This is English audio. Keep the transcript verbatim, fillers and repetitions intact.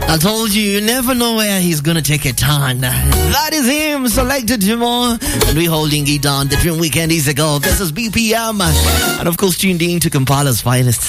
I told you, you never know where he's gonna take a turn. That is him, Selector Jimo. And we're holding it down. The Dream Weekend is ago. This is B P M. And of course, tuned in to Kampala's finest